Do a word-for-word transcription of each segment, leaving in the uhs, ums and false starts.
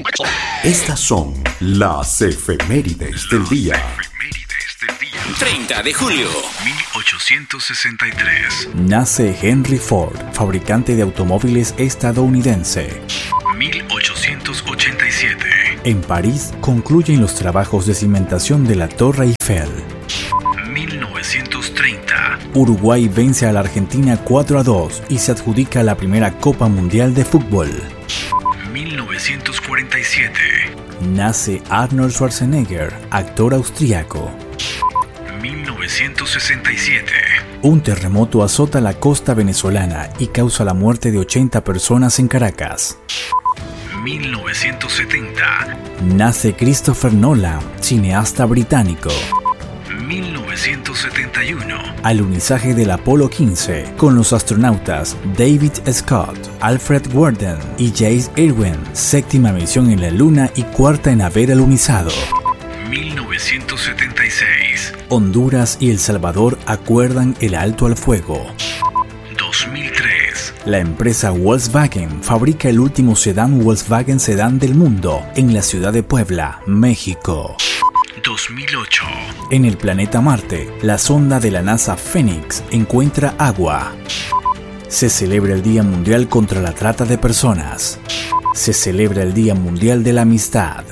Estas son las efemérides del día. treinta de julio mil ochocientos sesenta y tres. Nace Henry Ford, fabricante de automóviles estadounidense. mil ochocientos ochenta y siete. En París concluyen los trabajos de cimentación de la Torre Eiffel. mil novecientos treinta. Uruguay vence a la Argentina cuatro a dos y se adjudica la primera Copa Mundial de Fútbol. mil novecientos cuarenta y siete. Nace Arnold Schwarzenegger, actor austríaco. mil novecientos sesenta y siete. Un terremoto azota la costa venezolana y causa la muerte de ochenta personas en Caracas. mil novecientos setenta. Nace Christopher Nolan, cineasta británico. mil novecientos setenta y uno. Alunizaje del Apolo quince con los astronautas David Scott, Alfred Worden y Chase Irwin, séptima misión en la Luna y cuarta en haber alunizado. mil novecientos setenta y seis. Honduras y El Salvador acuerdan el alto al fuego. dos mil tres. La empresa Volkswagen fabrica el último sedán Volkswagen sedán del mundo en la ciudad de Puebla, México. dos mil ocho. En el planeta Marte, la sonda de la NASA Phoenix encuentra agua. Se celebra el Día Mundial contra la Trata de Personas. Se celebra el Día Mundial de la Amistad.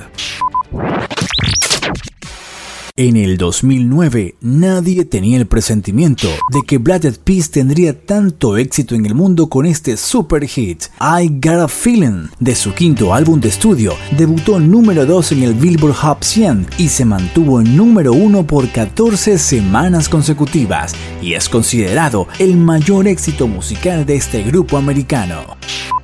En el dos mil nueve, nadie tenía el presentimiento de que Black Eyed Peas tendría tanto éxito en el mundo con este super hit, I Got a Feeling, de su quinto álbum de estudio. Debutó número dos en el Billboard Hot cien y se mantuvo en número uno por catorce semanas consecutivas y es considerado el mayor éxito musical de este grupo americano.